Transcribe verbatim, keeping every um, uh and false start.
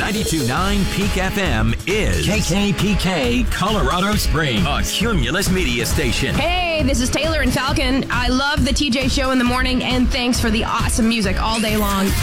ninety-two point nine Peak F M is K K P K Colorado Springs, a Cumulus media station. Hey, this is Taylor and Falcon. I love the T J Show in the morning, and thanks for the awesome music all day long.